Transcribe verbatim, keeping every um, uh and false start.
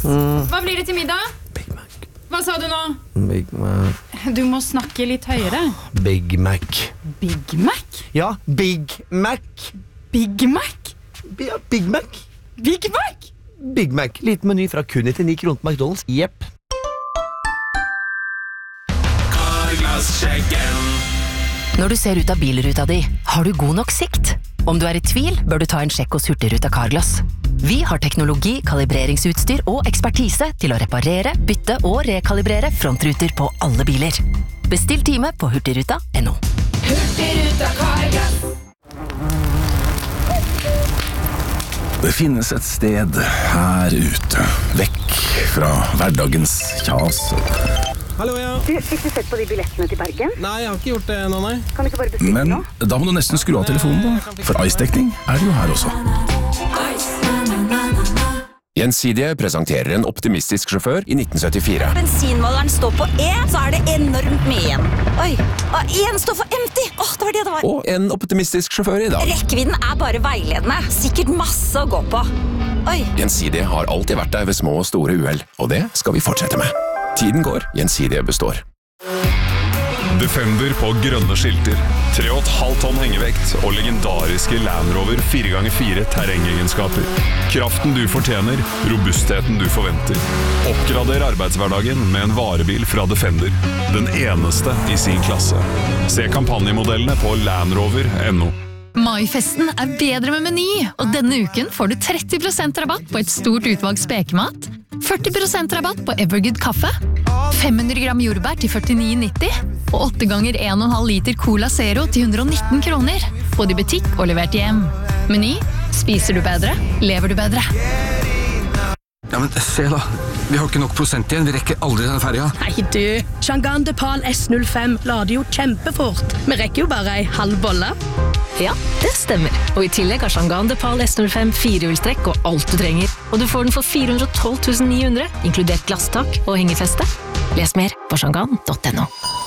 Mm. Hva blir det til middag? Big Mac. Hva sa du nå? Big Mac. Du må snakke litt høyere. Big Mac. Big Mac? Ja, Big Mac. Big Mac? Ja, Big Mac. Big Mac? Big Mac. Liten meny fra kun nittionio kroner på McDonald's. Jepp. Når du ser ut av bilruta di, har du god nok sikt? Om du er i tvil, bør du ta en sjekk hos Hurtigruta Carglass. Vi har teknologi, kalibreringsutstyr og ekspertise til å reparere, bytte og rekalibrere frontruter på alle biler. Bestill time på hurtigruta punktum no. Hurtigruta Carglass. Det finnes et sted her ute, vekk fra hverdagens kjas. Hallo, ja. Du, fikk du sett på de billettene til Bergen? Nei, jeg har ikke gjort det nå, nei. Kan du ikke bare bestille Men nå? da må du nesten skru av telefonen da, for ice-dekning er det jo her også. Gjensidige presenterer en optimistisk sjåfør i nitten syttifire. Bensinmåleren står på E, så er det enormt mye igjen. Oi, og en står for empty. Åh, det var det det var. Og en optimistisk sjåfør i dag. Rekkevidden er bare veiledende. Sikkert masse å gå på. Oi. Gjensidige har alltid vært der ved små og store uhell, og det skal vi fortsette med. Tiden går, Gjensidige består. Defender på grønne skilter, tre komma fem tonn hengevekt og legendariske Land Rover fire ganger fire terrengegenskaper. Kraften du fortjener, robustheten du forventer. Oppgrader arbeidshverdagen med en varebil fra Defender. Den eneste i sin klasse. Se kampanjemodellene på landrover punktum no. Maifesten er bedre med Meny, og denne uken får du tretti prosent rabatt på et stort utvalg spekemat, førti prosent rabatt på Evergood kaffe, fem hundre gram jordbær til førtini nitti, og åtte ganger en komma fem liter Cola Zero til hundre og nitten kroner, både i butikk og levert hjem. Meny, spiser du bedre, lever du bedre. Ja, men se da, vi har ikke nok prosent igjen, vi rekker aldri denne ferja. Nei du, Changan Depal S null fem lader jo kjempefort. Vi rekker jo bare ei halv bolle. Ja, det stemmer. Og i tillegg har Changan Depal S null fem firehjulstrekk og alt du trenger. Og du får den for fire hundre og tolv tusen ni hundre, inkludert glasstak og hengefeste. Les mer på changan punktum no.